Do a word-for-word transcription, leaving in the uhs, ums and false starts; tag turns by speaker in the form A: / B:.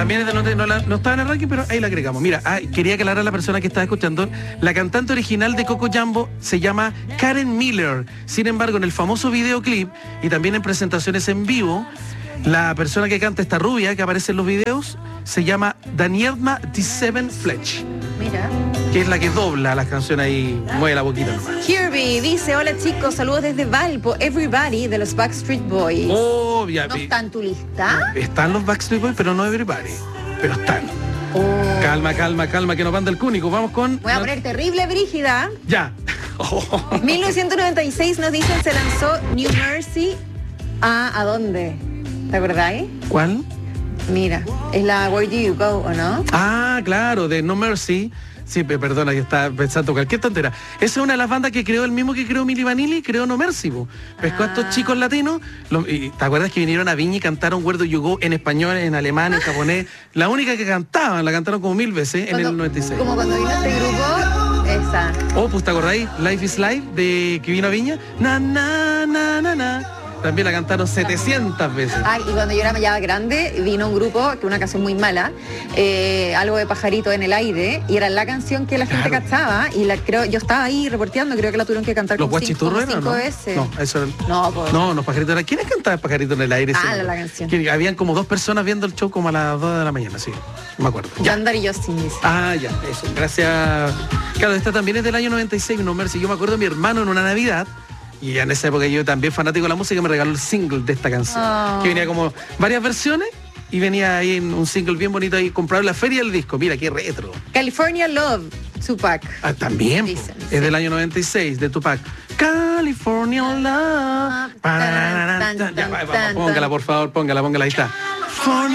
A: También es de no, no, la- no estaba en el ranking, pero ahí la agregamos. Mira, ah, quería aclarar a la persona que estaba escuchando, la cantante original de Coco Jumbo se llama Karen Miller. Sin embargo, en el famoso videoclip y también en presentaciones en vivo, la persona que canta esta rubia que aparece en los videos se llama Danielma D siete Fletch,
B: Mira.
A: que es la que dobla las canciones ahí, mueve la boquita nomás.
B: Kirby dice, hola chicos, saludos desde Valpo, Everybody de los Backstreet Boys.
A: Oh, ya,
B: ¿No
A: vi-
B: está en tu lista?
A: están los Backstreet Boys, pero no Everybody. Pero están.
B: Oh.
A: Calma, calma, calma, que nos van del cúnico. Vamos con...
B: Voy a poner terrible, Brígida.
A: Ya.
B: mil novecientos noventa y seis nos dicen se lanzó New Mercy. Ah, ¿a dónde? ¿Te acordáis?
A: ¿Cuál?
B: Mira, es la Where Do You Go, ¿o no?
A: Ah, claro, de No Mercy. Sí, pe- perdona, que estaba pensando cualquier tontera. Esa es una de las bandas que creó el mismo que creó Milli Vanilli, creó No Mercy. Po. Pescó a estos
B: Ah.
A: chicos latinos. lo- y, ¿te acuerdas que vinieron a Viña y cantaron Where Do You Go en español, en alemán, en japonés? La única que cantaban, la cantaron como mil veces en
B: Cuando-
A: el noventa y seis.
B: Como cuando vino este grupo, esa.
A: Oh, pues ¿te acordáis? Life is Life, de que vino a Viña. Na, na, na, na, na. También la cantaron setecientas veces.
B: Ay, y cuando yo era ya grande, vino un grupo, que una canción muy mala, eh, algo de pajarito en el aire, y era la canción que la gente
A: Claro.
B: cantaba, y la creo, yo estaba ahí reporteando, creo que la tuvieron que cantar
A: ¿Los
B: como cinco,
A: guachiturros eran,
B: cinco
A: no?
B: veces.
A: No, eso era...
B: No, pues.
A: No, los pajaritos eran... ¿Quiénes cantaban pajaritos en el aire?
B: Ah,
A: Sí,
B: la- la canción.
A: Que habían como dos personas viendo el show como a las dos de la mañana, sí. Me acuerdo. Ya.
B: Yandar y Justin dice.
A: Ah, ya, eso. Gracias. Claro, esta también es del año noventa y seis, No Mercy. Yo me acuerdo de mi hermano en una Navidad, y en esa época yo también fanático de la música, me regaló el single de esta canción.
B: Oh.
A: Que venía como varias versiones, y venía ahí en un single bien bonito ahí, comprado en la feria del disco. Mira, qué retro.
B: California Love, Tupac.
A: Ah, también, po.
B: Dicen,
A: es
B: sí.
A: del año noventa y seis, de Tupac. California Love.
B: Tan, tan,
A: Ya, va, va,
B: tan,
A: póngala,
B: tan.
A: por favor, póngala, póngala, ahí está.